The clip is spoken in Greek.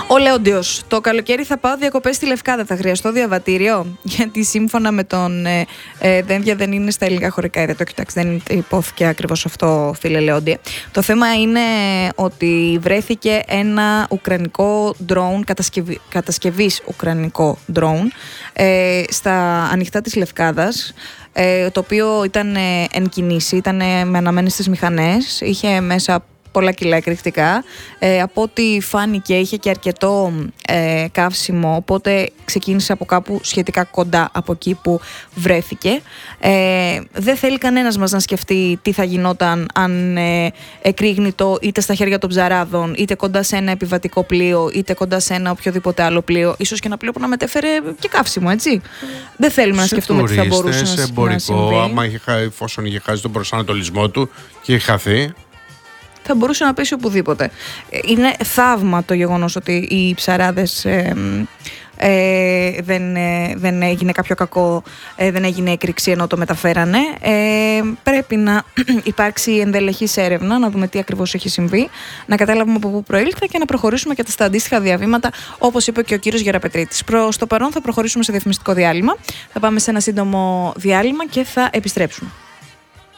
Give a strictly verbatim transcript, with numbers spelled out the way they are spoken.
Ο Λέοντιος, το καλοκαίρι θα πάω διακοπές στη Λευκάδα, θα χρειαστώ διαβατήριο? Γιατί σύμφωνα με τον ε, ε, Δένδια δεν είναι στα ελληνικά χωρικά είδη. Το κοιτάξει, δεν υπόθηκε ακριβώς αυτό, φίλε Λέοντια. Το θέμα είναι ότι βρέθηκε ένα ουκρανικό drone, κατασκευή, κατασκευής ουκρανικό drone, ε, στα ανοιχτά της Λευκάδας, ε, το οποίο ήταν ε, εν κινήσει, ήταν ε, με αναμένες μηχανές, είχε μέσα πολλά κιλά εκρηκτικά. Ε, από ό,τι φάνηκε είχε και αρκετό ε, καύσιμο, οπότε ξεκίνησε από κάπου σχετικά κοντά από εκεί που βρέθηκε. Ε, δεν θέλει κανένας μας να σκεφτεί τι θα γινόταν αν ε, εκρήγνητο είτε στα χέρια των ψαράδων, είτε κοντά σε ένα επιβατικό πλοίο, είτε κοντά σε ένα οποιοδήποτε άλλο πλοίο. Ίσως και ένα πλοίο που να μετέφερε και καύσιμο, έτσι. Δεν θέλουμε σε να σκεφτούμε τουρίστες, τι θα μπορούσε να, εμπορικό, να συμβεί. Άμα είχε, εφόσον είχε χάσει τον προσανατολισμό του και είχε χαθεί, θα μπορούσε να πέσει οπουδήποτε. Είναι θαύμα το γεγονός ότι οι ψαράδες ε, ε, δεν, ε, δεν έγινε κάποιο κακό, ε, δεν έγινε έκρηξη ενώ το μεταφέρανε. Ε, πρέπει να υπάρξει ενδελεχής έρευνα, να δούμε τι ακριβώς έχει συμβεί, να καταλάβουμε από πού προήλθε και να προχωρήσουμε και στα αντίστοιχα διαβήματα, όπως είπε και ο κύριος Γεραπετρίτης. Προς το παρόν θα προχωρήσουμε σε διαφημιστικό διάλειμμα. Θα πάμε σε ένα σύντομο διάλειμμα και θα επιστρέψουμε.